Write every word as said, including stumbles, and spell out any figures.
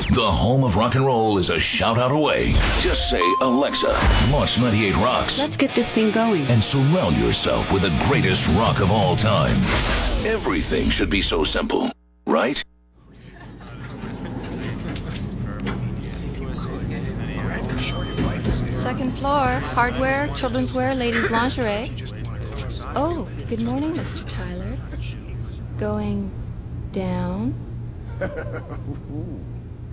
The home of rock and roll is a shout out away. Just say, Alexa, launch ninety-eight Rocks. Let's get this thing going. And surround yourself with the greatest rock of all time. Everything should be so simple, right? Second floor, hardware, children's wear, ladies' lingerie. Oh, good morning, Mister Tyler. Going down.